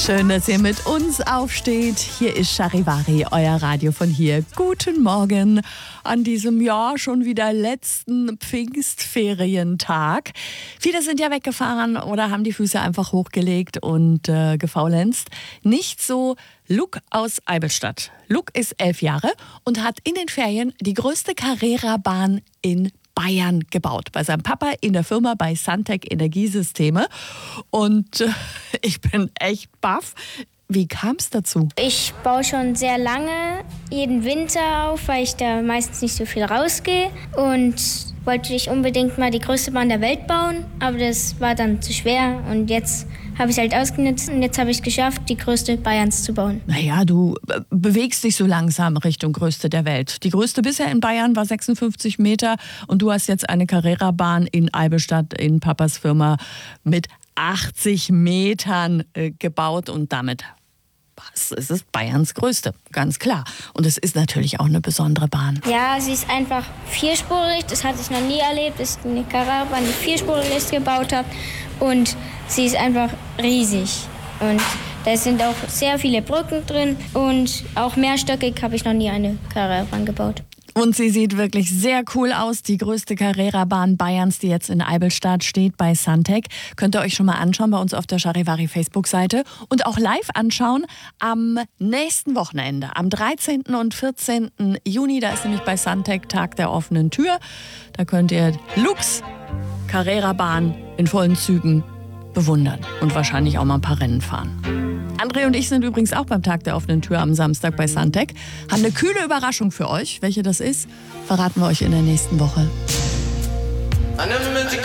Schön, dass ihr mit uns aufsteht. Hier ist Charivari, euer Radio von hier. Guten Morgen an diesem Jahr schon wieder letzten Pfingstferientag. Viele sind ja weggefahren oder haben die Füße einfach hochgelegt und gefaulenzt. Nicht so Luke aus Eivelstadt. Luke ist 11 Jahre und hat in den Ferien die größte Carrera-Bahn in Bayern gebaut. Bei seinem Papa in der Firma bei Suntec Energiesysteme. Und ich bin echt baff. Wie kam es dazu? Ich baue schon sehr lange jeden Winter auf, weil ich da meistens nicht so viel rausgehe. Und wollte ich unbedingt mal die größte Bahn der Welt bauen. Aber das war dann zu schwer. Und jetzt habe ich es halt ausgenutzt. Und jetzt habe ich es geschafft, die größte Bayerns zu bauen. Naja, du bewegst dich so langsam Richtung größte der Welt. Die größte bisher in Bayern war 56 Meter. Und du hast jetzt eine Carrera-Bahn in Eivelstadt in Papas Firma mit 80 Metern gebaut. Und damit es ist Bayerns größte, ganz klar. Und es ist natürlich auch eine besondere Bahn. Ja, sie ist einfach vierspurig. Das hatte ich noch nie erlebt. Das ist eine Carrera-Bahn, die vierspurig gebaut habe. Und sie ist einfach riesig. Und da sind auch sehr viele Brücken drin. Und auch mehrstöckig habe ich noch nie eine Carrera-Bahn gebaut. Und sie sieht wirklich sehr cool aus. Die größte Carrera-Bahn Bayerns, die jetzt in Eivelstadt steht bei Suntec. Könnt ihr euch schon mal anschauen bei uns auf der Charivari Facebook-Seite. Und auch live anschauen am nächsten Wochenende, am 13. und 14. Juni. Da ist nämlich bei Suntec Tag der offenen Tür. Da könnt ihr Lukes Carrera-Bahn in vollen Zügen bewundern und wahrscheinlich auch mal ein paar Rennen fahren. André und ich sind übrigens auch beim Tag der offenen Tür am Samstag bei Suntec. Haben eine kühle Überraschung für euch. Welche das ist, verraten wir euch in der nächsten Woche. I never meant to